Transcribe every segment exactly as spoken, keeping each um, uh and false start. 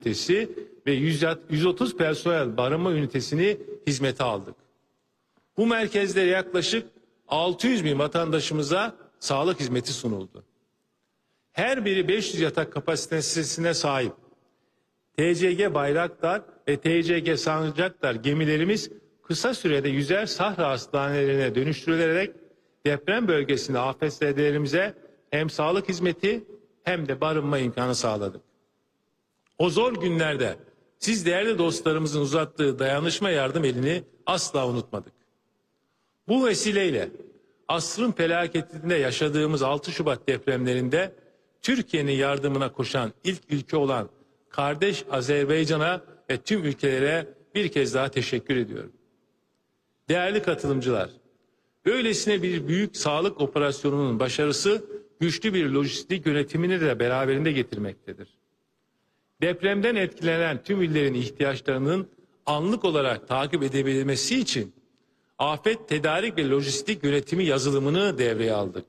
ünitesi ve yüz otuz personel barınma ünitesini hizmete aldık. Bu merkezde yaklaşık altı yüz bin vatandaşımıza sağlık hizmeti sunuldu. Her biri beş yüz yatak kapasitesine sahip T C G Bayraktar ve T C G Sancaktar gemilerimiz kısa sürede yüzer Sahra hastanelerine dönüştürülerek deprem bölgesinde afetzedelerimize hem sağlık hizmeti hem de barınma imkanı sağladık. O zor günlerde siz değerli dostlarımızın uzattığı dayanışma yardım elini asla unutmadık. Bu vesileyle asrın felaketinde yaşadığımız altı Şubat depremlerinde Türkiye'nin yardımına koşan ilk ülke olan kardeş Azerbaycan'a ve tüm ülkelere bir kez daha teşekkür ediyorum. Değerli katılımcılar, böylesine bir büyük sağlık operasyonunun başarısı güçlü bir lojistik yönetimini de beraberinde getirmektedir. Depremden etkilenen tüm illerin ihtiyaçlarının anlık olarak takip edebilmesi için afet tedarik ve lojistik yönetimi yazılımını devreye aldık.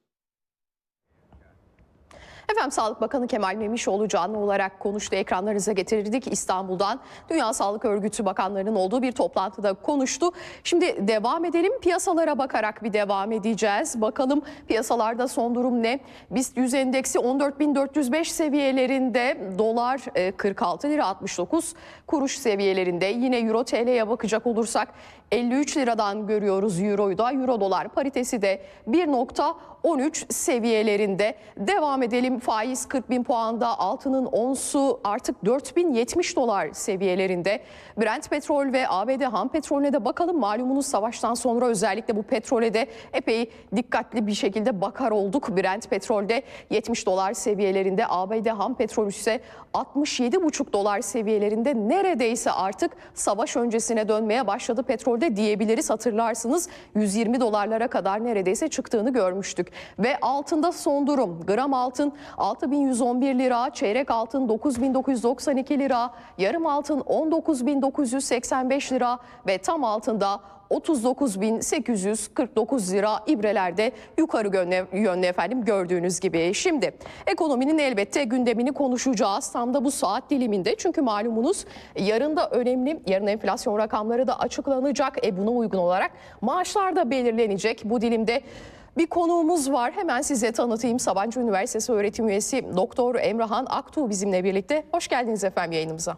Efendim Sağlık Bakanı Kemal Memişoğlu canlı olarak konuştu. Ekranlarınıza getirdik. İstanbul'dan Dünya Sağlık Örgütü bakanlarının olduğu bir toplantıda konuştu. Şimdi devam edelim. Piyasalara bakarak bir devam edeceğiz. Bakalım piyasalarda son durum ne? BIST yüz endeksi on dört bin dört yüz beş seviyelerinde, dolar kırk altı lira altmış dokuz kuruş seviyelerinde. Yine Euro T L'ye bakacak olursak elli üç liradan görüyoruz Euro'yu da. Euro dolar paritesi de bir nokta on üç seviyelerinde. Devam edelim. Faiz kırk bin puanda, altının onsu artık dört bin yetmiş dolar seviyelerinde. Brent petrol ve A B D ham petrolüne de bakalım. Malumunuz savaştan sonra özellikle bu petrole de epey dikkatli bir şekilde bakar olduk. Brent petrolde yetmiş dolar seviyelerinde, A B D ham petrol ise altmış yedi buçuk dolar seviyelerinde. Neredeyse artık savaş öncesine dönmeye başladı petrolde diyebiliriz. Hatırlarsınız yüz yirmi dolarlara kadar neredeyse çıktığını görmüştük. Ve altında son durum. Gram altın altı bin yüz on bir lira, çeyrek altın dokuz bin dokuz yüz doksan iki lira, yarım altın on dokuz bin dokuz yüz seksen beş lira ve tam altında otuz dokuz bin sekiz yüz kırk dokuz lira. İbrelerde yukarı yönlü, yönlü efendim gördüğünüz gibi. Şimdi ekonominin elbette gündemini konuşacağız tam da bu saat diliminde. Çünkü malumunuz yarın da önemli, yarın enflasyon rakamları da açıklanacak. E buna uygun olarak maaşlar da belirlenecek. Bu dilimde bir konuğumuz var. Hemen size tanıtayım. Sabancı Üniversitesi öğretim üyesi Doktor Emrahan Aktuğ bizimle birlikte. Hoş geldiniz efendim yayınımıza.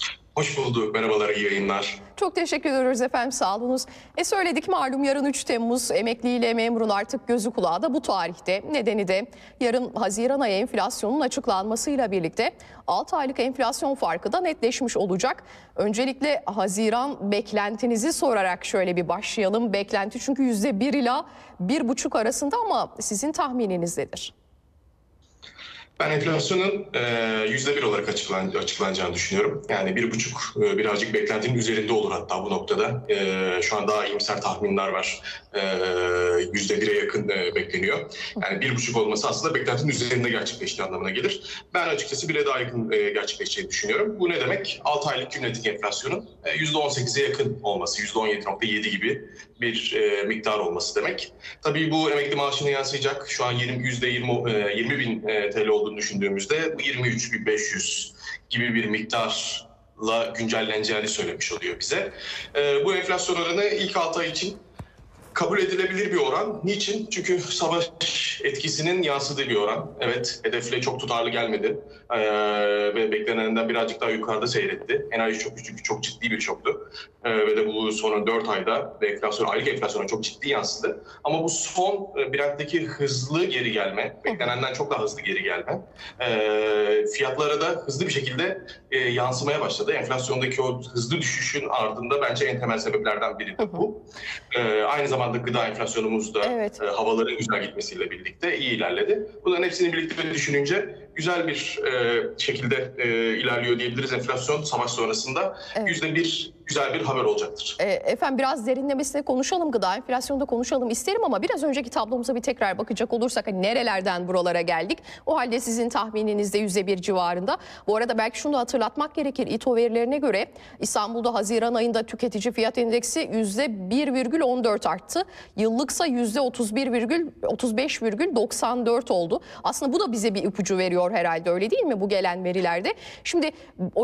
Hoş bulduk. Merhabalar, iyi yayınlar. Çok teşekkür ediyoruz efendim, sağ olunuz. E söyledik malum yarın üç Temmuz, emekliyle memurun artık gözü kulağı da bu tarihte. Nedeni de yarın Haziran ayı enflasyonun açıklanmasıyla birlikte altı aylık enflasyon farkı da netleşmiş olacak. Öncelikle Haziran beklentinizi sorarak şöyle bir başlayalım. Beklenti çünkü yüzde bir ila bir buçuk arasında ama sizin tahmininiz nedir? Ben enflasyonun yüzde bir olarak açıklan, açıklanacağını düşünüyorum. Yani bir buçuk birazcık beklentinin üzerinde olur hatta bu noktada. E, şu an daha iyimser tahminler var. Yüzde bire yakın e, bekleniyor. Yani bir buçuk olması aslında beklentinin üzerinde gerçekleştiği anlamına gelir. Ben açıkçası bire daha yakın e, gerçekleşeceğini düşünüyorum. Bu ne demek? altı aylık cumulatif enflasyonun e, yüzde on sekize yakın olması, yüzde on yedi nokta yedi gibi bir e, miktar olması demek. Tabii bu emekli maaşına yansıyacak. Şu an yüzde yirmi, yirmi bin T L olduğunu düşündüğümüzde bu yirmi üç bin beş yüz gibi bir miktarla güncelleneceğini söylemiş oluyor bize. E, bu enflasyon oranı ilk altı ay için kabul edilebilir bir oran. Niçin? Çünkü savaş etkisinin yansıdığı bir oran. Evet, hedefle çok tutarlı gelmedi ee, ve beklenenden birazcık daha yukarıda seyretti. Enerji şoku çünkü çok ciddi bir şoktu. Ee, ve de bu son dört ayda ve enflasyon, aylık enflasyona çok ciddi yansıdı. Ama bu son e, Brent'teki hızlı geri gelme, beklenenden çok daha hızlı geri gelme, e, fiyatlara da hızlı bir şekilde e, yansımaya başladı. Enflasyondaki o hızlı düşüşün ardında bence en temel sebeplerden biri de bu. E, aynı zamanda gıda enflasyonumuz da evet. e, havaların güzel gitmesiyle birlikte iyi ilerledi. Bunların hepsini birlikte düşününce güzel bir e, şekilde e, ilerliyor diyebiliriz enflasyon savaş sonrasında. Yüzde evet. bir güzel bir haber olacaktır. E, efendim biraz derinlemesine konuşalım, gıda enflasyonunda konuşalım isterim ama biraz önceki tablomuza bir tekrar bakacak olursak hani nerelerden buralara geldik? O halde sizin tahmininizde yüzde bir civarında. Bu arada belki şunu da hatırlatmak gerekir. İTO verilerine göre İstanbul'da Haziran ayında tüketici fiyat endeksi yüzde bir virgül on dört arttı. Yıllıksa yüzde otuz bir virgül otuz beş virgül doksan dört oldu. Aslında bu da bize bir ipucu veriyor herhalde, öyle değil mi bu gelen verilerde? Şimdi o